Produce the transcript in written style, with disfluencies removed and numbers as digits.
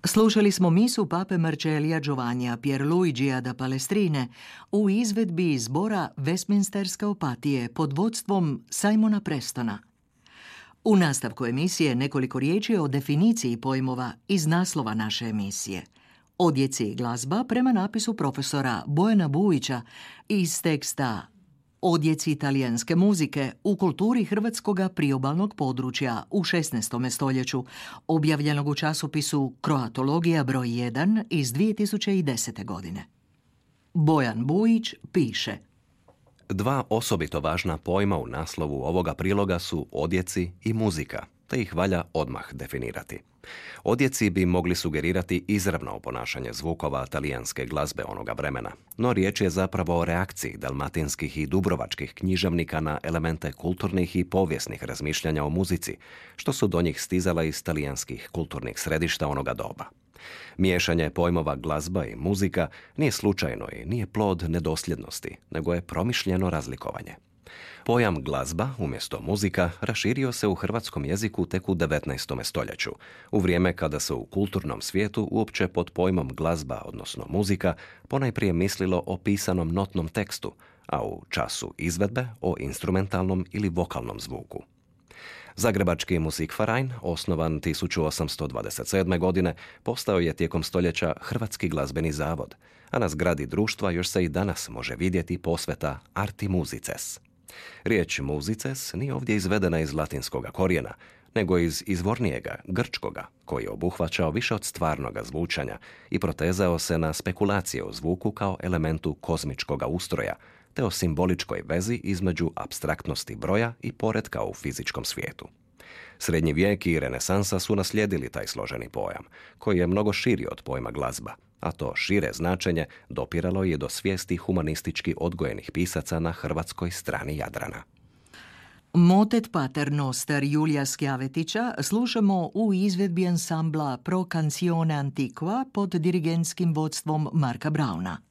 Slušali smo misu pape Marcellija Giovannija Pierluigija da Palestrine u izvedbi zbora Westminsterske opatije pod vodstvom Simona Prestona. U nastavku emisije nekoliko riječi o definiciji pojmova iz naslova naše emisije. Odjeci i glazba prema napisu profesora Bojana Bujića iz teksta Odjeci talijanske muzike u kulturi hrvatskoga priobalnog područja u 16. stoljeću, objavljenog u časopisu Kroatologija broj 1 iz 2010. godine. Bojan Bujić piše: Dva osobito važna pojma u naslovu ovoga priloga su odjeci i muzika, te ih valja odmah definirati. Odjeci bi mogli sugerirati izravno oponašanje zvukova talijanske glazbe onoga vremena, no riječ je zapravo o reakciji dalmatinskih i dubrovačkih književnika na elemente kulturnih i povijesnih razmišljanja o muzici, što su do njih stizala iz talijanskih kulturnih središta onoga doba. Miješanje pojmova glazba i muzika nije slučajno i nije plod nedosljednosti, nego je promišljeno razlikovanje. Pojam glazba umjesto muzika raširio se u hrvatskom jeziku tek u 19. stoljeću, u vrijeme kada se u kulturnom svijetu uopće pod pojmom glazba, odnosno muzika, ponajprije mislilo o pisanom notnom tekstu, a u času izvedbe o instrumentalnom ili vokalnom zvuku. Zagrebački Musikverein, osnovan 1827. godine, postao je tijekom stoljeća Hrvatski glazbeni zavod, a na zgradi društva još se i danas može vidjeti posveta Arti Musices. Riječ musices nije ovdje izvedena iz latinskoga korijena, nego iz izvornijega, grčkoga, koji je obuhvaćao više od stvarnoga zvučanja i protezao se na spekulacije o zvuku kao elementu kozmičkoga ustroja, te o simboličkoj vezi između apstraktnosti broja i poretka u fizičkom svijetu. Srednji vijek i renesansa su naslijedili taj složeni pojam, koji je mnogo širi od pojma glazba, a to šire značenje dopiralo je do svijesti humanistički odgojenih pisaca na hrvatskoj strani Jadrana. Motet Pater Noster Julija Skjavetića slušamo u izvedbi ansambla Pro Canzone Antiqua pod dirigentskim vodstvom Marka Brauna.